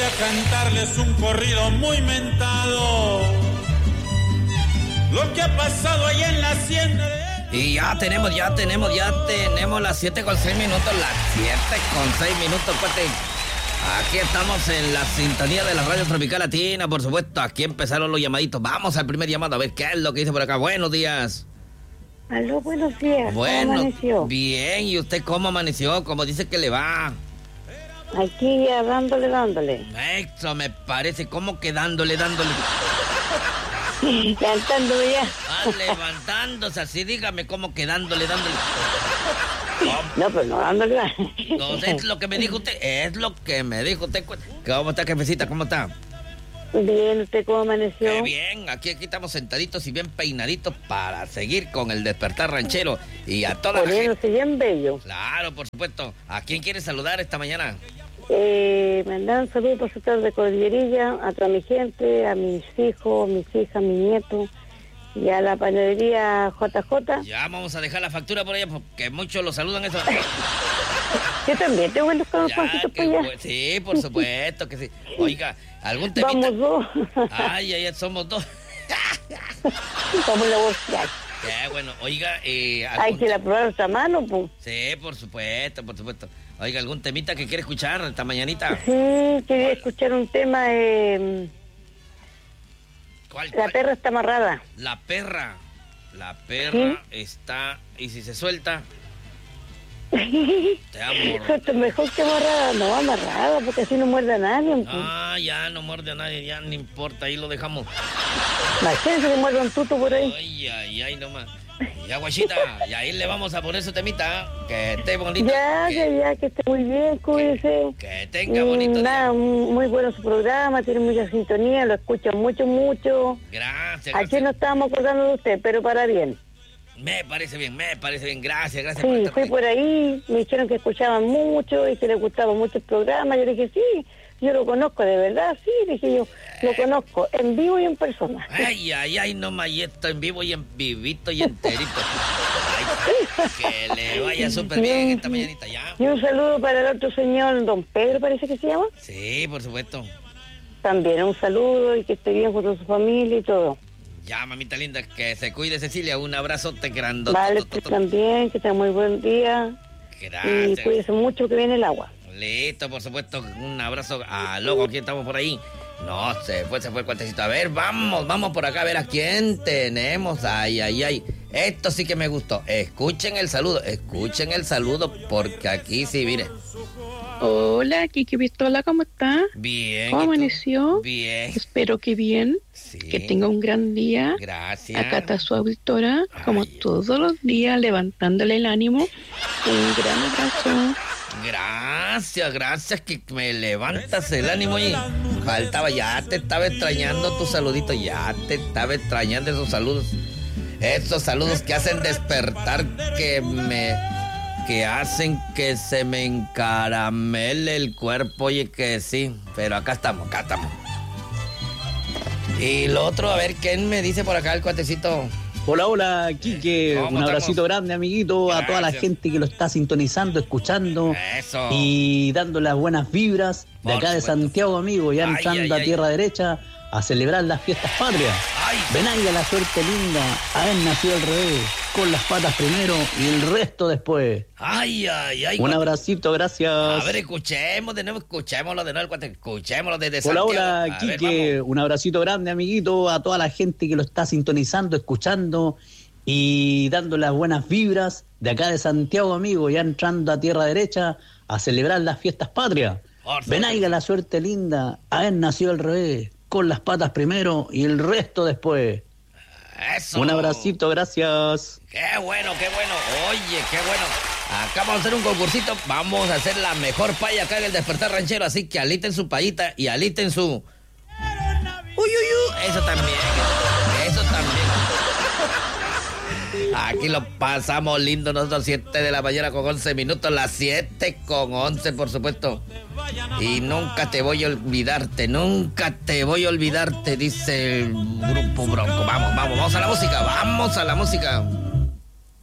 a cantarles un corrido muy mentado. Lo que ha pasado ahí en la hacienda de... Y ya tenemos las 7:06, las 7:06, cuate. Aquí estamos en la sintonía de la Radio Tropical Latina, por supuesto. Aquí empezaron los llamaditos. Vamos al primer llamado, a ver qué es lo que dice por acá. Buenos días. Aló, buenos días. Bueno, ¿cómo amaneció? Bien, ¿y usted cómo amaneció? ¿Cómo dice que le va? Aquí ya dándole. Eso me parece, ¿cómo que dándole? Levantándome ya. Levantándose así, dígame, ¿cómo que dándole? No, pues no dándole. No, es lo que me dijo usted, ¿Cómo está, jefecita? ¿Cómo está? Bien, ¿usted cómo amaneció? Qué bien, aquí estamos sentaditos y bien peinaditos para seguir con el despertar ranchero y a toda la gente. Poniéndose bien bello. Claro, por supuesto. ¿A quién quiere saludar esta mañana? Mandar un saludo por sector de Cordillerilla, a toda mi gente, a mis hijos, mis hijas, mis nietos, y a la panadería JJ. Ya vamos a dejar la factura por allá porque muchos lo saludan eso. Yo también tengo los pancitos por allá. Sí, por supuesto que sí. Oiga, ¿algún temita? Vamos dos. Ay, somos dos. Vamos a negociar. Qué bueno, oiga, hay que la probar otra mano, pues. Sí, por supuesto. Oiga, ¿algún temita que quiere escuchar esta mañanita? Sí, quería escuchar un tema. ¿Cuál? La perra está amarrada. La perra ¿Sí? está, y si se suelta, te amo. Suelta mejor que amarrada. No, amarrada, porque así no muerde a nadie. Pues. Ah, ya no muerde a nadie, ya no importa, ahí lo dejamos. Imagínense que muerde un tuto por ahí. Ay, nomás. Ya, guachita, y ahí le vamos a poner su temita, que esté bonito. Ya, que esté muy bien, cuídese. Que tenga bonito nada, muy bueno su programa, tiene mucha sintonía, lo escuchan mucho. Gracias. Aquí no estábamos acordando de usted, pero para bien. Me parece bien, gracias. Sí, fui por ahí, me dijeron que escuchaban mucho y que les gustaba mucho el programa. Yo dije, sí, yo lo conozco de verdad, sí, dije yo, lo conozco en vivo y en persona. Ay, nomás, y esto en vivo y en vivito y enterito. Ay, que le vaya súper bien esta mañanita, ya. Y un saludo para el otro señor, don Pedro, parece que se llama. Sí, por supuesto. También un saludo y que esté bien junto a su familia y todo. Ya, mamita linda, que se cuide, Cecilia, un abrazote grandote. Vale, usted también, que tenga muy buen día. Gracias. Y cuídese mucho que viene el agua. Listo, por supuesto, un abrazo a Loco, aquí estamos por ahí. No, se fue el cuartecito. A ver, vamos por acá a ver a quién tenemos. Ay. Esto sí que me gustó. Escuchen el saludo, porque aquí sí, mire. Hola, Kiki Pistola, ¿cómo está? Bien. ¿Cómo amaneció? Bien. Espero que bien. Sí. Que tenga un gran día. Gracias. Acá está su auditora, como todos los días, levantándole el ánimo. Un gran abrazo. Gracias, que me levantas el ánimo y faltaba, ya te estaba extrañando tu saludito, ya te estaba extrañando esos saludos que hacen despertar, que hacen que se me encaramele el cuerpo, oye, que sí, pero acá estamos. Y lo otro, a ver, ¿quién me dice por acá el cuatecito? Hola, Quique, un abracito estamos? grande, amiguito. Gracias. A toda la gente que lo está sintonizando, escuchando. Eso. Y dando las buenas vibras de acá de Santiago, amigo, ya entrando a tierra derecha a celebrar las fiestas patrias. Venaya la suerte linda, haber nacido al revés, con las patas primero y el resto después. Ay. Un abracito, gracias. A ver, escuchémoslo de nuevo, escuchémoslo desde Santiago. Hola, Quique, un abracito grande, amiguito, a toda la gente que lo está sintonizando, escuchando y dando las buenas vibras de acá de Santiago, amigo, ya entrando a tierra derecha a celebrar las fiestas patrias. Venaiga la suerte linda, haber nacido al revés, con las patas primero y el resto después. Eso. Un abracito, gracias. Qué bueno. Oye, qué bueno. Acá vamos a hacer un concursito. Vamos a hacer la mejor paya acá en el Despertar Ranchero. Así que aliten su payita y aliten su... Uy. Eso también. Aquí lo pasamos lindo nosotros, 7 de la mañana con 11 minutos, las 7:11, por supuesto. Y nunca te voy a olvidarte, dice el Grupo Bronco. Vamos a la música.